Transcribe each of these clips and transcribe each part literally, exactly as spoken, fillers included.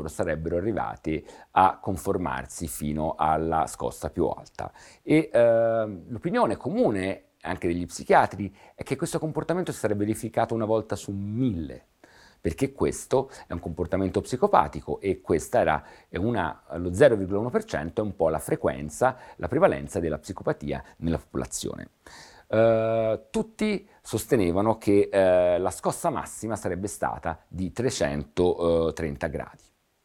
loro sarebbero arrivati a conformarsi fino alla scossa più alta. E eh, l'opinione comune anche degli psichiatri è che questo comportamento si sarebbe verificato una volta su mille, perché questo è un comportamento psicopatico e questa era una, lo zero virgola uno per cento è un po' la frequenza, la prevalenza della psicopatia nella popolazione. Uh, tutti sostenevano che uh, la scossa massima sarebbe stata di trecentotrenta gradi.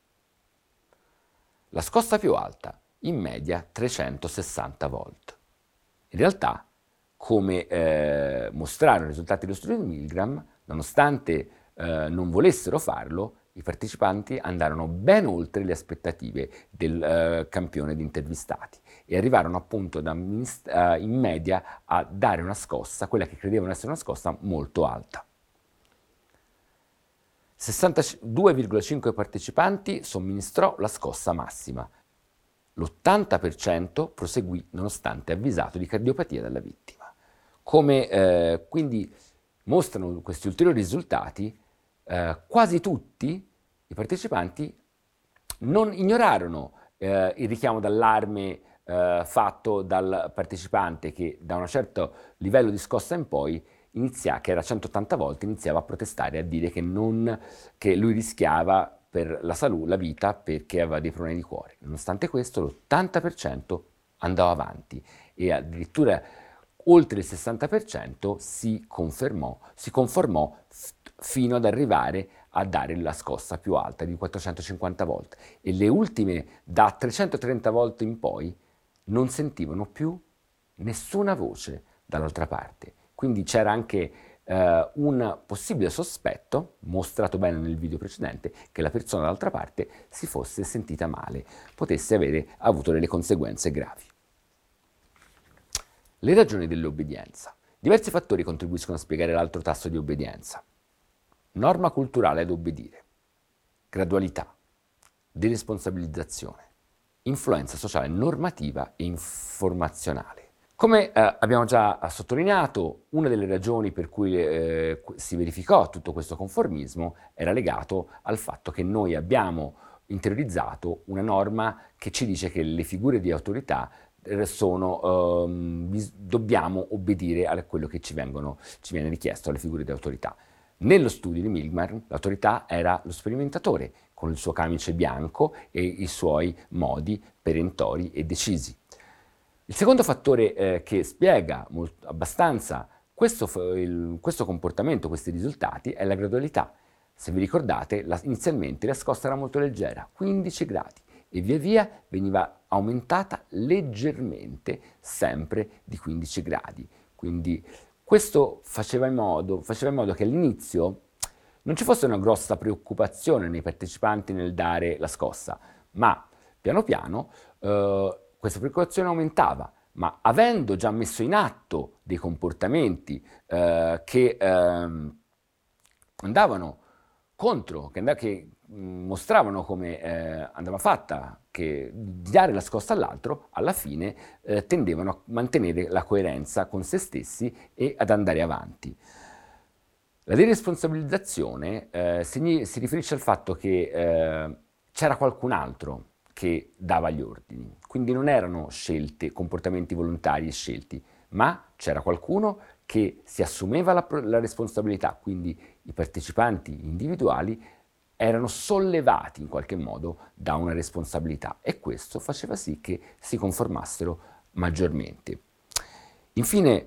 La scossa più alta, in media trecentosessanta volt. In realtà, come eh, mostrarono i risultati dello studio di Milgram, nonostante eh, non volessero farlo, i partecipanti andarono ben oltre le aspettative del eh, campione di intervistati e arrivarono appunto da, uh, in media a dare una scossa, quella che credevano essere una scossa molto alta. sessantadue virgola cinque partecipanti somministrò la scossa massima. L'ottanta per cento proseguì nonostante avvisato di cardiopatia dalla vittima. Come eh, quindi mostrano questi ulteriori risultati, eh, quasi tutti i partecipanti non ignorarono eh, il richiamo d'allarme eh, fatto dal partecipante che da un certo livello di scossa in poi, inizia, che era centottanta volte, iniziava a protestare, a dire che, non, che lui rischiava per la salute, la vita, perché aveva dei problemi di cuore. Nonostante questo, l'ottanta per cento andava avanti e addirittura oltre il sessanta per cento si confermò, si conformò f- fino ad arrivare a dare la scossa più alta di quattrocentocinquanta volte. E le ultime, da trecentotrenta volte in poi, non sentivano più nessuna voce dall'altra parte. Quindi c'era anche eh, un possibile sospetto, mostrato bene nel video precedente, che la persona dall'altra parte si fosse sentita male, potesse avere avuto delle conseguenze gravi. Le ragioni dell'obbedienza. Diversi fattori contribuiscono a spiegare l'alto tasso di obbedienza. Norma culturale ad obbedire, gradualità, deresponsabilizzazione, influenza sociale normativa e informazionale. Come eh, abbiamo già sottolineato, una delle ragioni per cui eh, si verificò tutto questo conformismo era legato al fatto che noi abbiamo interiorizzato una norma che ci dice che le figure di autorità sono, um, bis- dobbiamo obbedire a quello che ci, vengono, ci viene richiesto alle figure di autorità. Nello studio di Milgram l'autorità era lo sperimentatore, con il suo camice bianco e i suoi modi perentori e decisi. Il secondo fattore eh, che spiega molto, abbastanza questo, il, questo comportamento, questi risultati, è la gradualità. Se vi ricordate, la, inizialmente la scossa era molto leggera, quindici gradi, e via via veniva aumentata leggermente, sempre di quindici gradi. Quindi questo faceva in modo, faceva in modo che all'inizio non ci fosse una grossa preoccupazione nei partecipanti nel dare la scossa, ma piano piano eh, questa preoccupazione aumentava, ma avendo già messo in atto dei comportamenti eh, che eh, andavano contro, che, and- che mh, mostravano come eh, andava fatta, che di dare la scossa all'altro, alla fine eh, tendevano a mantenere la coerenza con se stessi e ad andare avanti. La deresponsabilizzazione eh, si, si riferisce al fatto che eh, c'era qualcun altro che dava gli ordini, quindi non erano scelte, comportamenti volontari e scelti, ma c'era qualcuno che si assumeva la, la responsabilità, quindi i partecipanti individuali erano sollevati in qualche modo da una responsabilità e questo faceva sì che si conformassero maggiormente. Infine,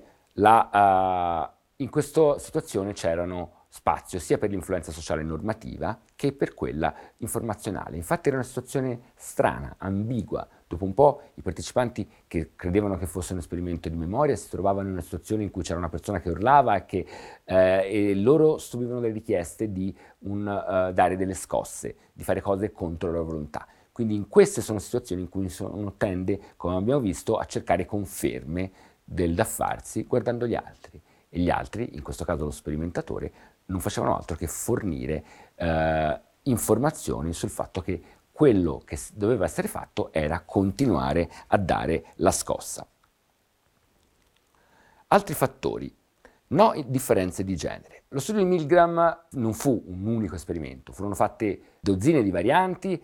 la, uh, in questa situazione c'erano spazio sia per l'influenza sociale normativa che per quella informazionale. Infatti era una situazione strana, ambigua. Dopo un po' i partecipanti che credevano che fosse un esperimento di memoria si trovavano in una situazione in cui c'era una persona che urlava e, che, eh, e loro subivano delle richieste di un, uh, dare delle scosse, di fare cose contro la loro volontà. Quindi in queste sono situazioni in cui uno tende, come abbiamo visto, a cercare conferme del da farsi guardando gli altri. E gli altri, in questo caso lo sperimentatore, non facevano altro che fornire eh, informazioni sul fatto che quello che doveva essere fatto era continuare a dare la scossa. Altri fattori. No differenze di genere. Lo studio di Milgram non fu un unico esperimento, furono fatte dozzine di varianti